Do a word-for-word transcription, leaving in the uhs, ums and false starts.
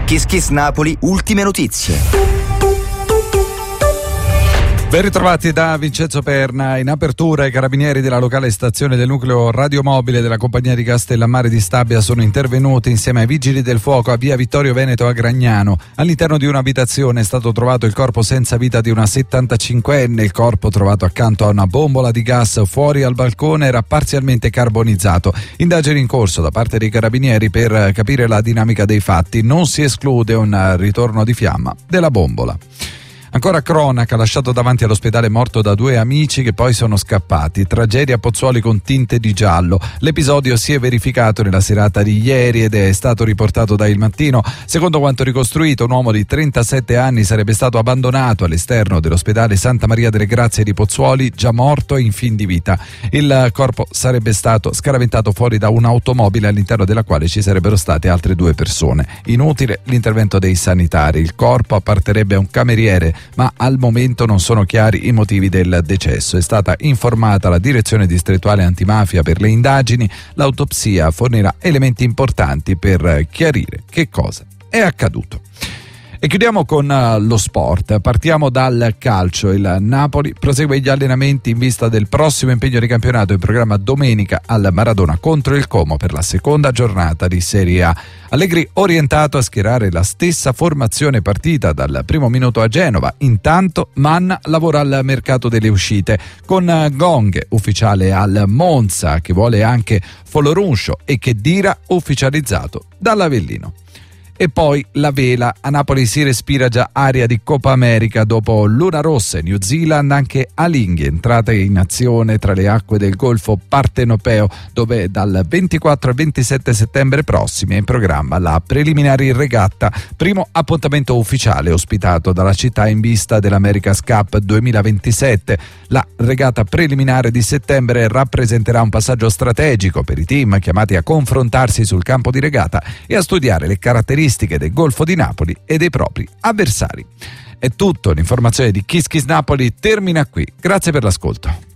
Kiss Kiss Napoli, ultime notizie. Ben ritrovati da Vincenzo Perna. In apertura i carabinieri della locale stazione del nucleo radiomobile della compagnia di Castellammare di Stabia sono intervenuti insieme ai vigili del fuoco a via Vittorio Veneto a Gragnano. All'interno di un'abitazione è stato trovato il corpo senza vita di una settantacinquenne. Il corpo, trovato accanto a una bombola di gas fuori al balcone, era parzialmente carbonizzato. Indagini in corso da parte dei carabinieri per capire la dinamica dei fatti. Non si esclude un ritorno di fiamma della bombola. Ancora cronaca, lasciato davanti all'ospedale morto da due amici che poi sono scappati. Tragedia a Pozzuoli con tinte di giallo. L'episodio si è verificato nella serata di ieri ed è stato riportato da Il Mattino. Secondo quanto ricostruito, un uomo di trentasette anni sarebbe stato abbandonato all'esterno dell'ospedale Santa Maria delle Grazie di Pozzuoli, già morto e in fin di vita. Il corpo sarebbe stato scaraventato fuori da un'automobile all'interno della quale ci sarebbero state altre due persone. Inutile l'intervento dei sanitari. Il corpo apparterebbe a un cameriere, ma al momento non sono chiari i motivi del decesso. È stata informata la direzione distrettuale antimafia per le indagini. L'autopsia fornirà elementi importanti per chiarire che cosa è accaduto. E chiudiamo con uh, lo sport. Partiamo dal calcio. Il Napoli prosegue gli allenamenti in vista del prossimo impegno di campionato in programma domenica al Maradona contro il Como per la seconda giornata di Serie A. Allegri orientato a schierare la stessa formazione partita dal primo minuto a Genova. Intanto Manna lavora al mercato delle uscite con Gong ufficiale al Monza, che vuole anche Foloruncio, e Khedira ufficializzato dall'Avellino. E poi la vela. A Napoli si respira già aria di Coppa America dopo Luna Rossa e New Zealand. Anche Alinghi entrata in azione tra le acque del Golfo Partenopeo, dove dal ventiquattro al ventisette settembre prossimi è in programma la preliminari regatta, primo appuntamento ufficiale ospitato dalla città in vista dell'America's Cup duemilaventisette. La regata preliminare di settembre rappresenterà un passaggio strategico per i team chiamati a confrontarsi sul campo di regata e a studiare le caratteristiche del Golfo di Napoli e dei propri avversari. È tutto, l'informazione di Kiss Kiss Napoli termina qui. Grazie per l'ascolto.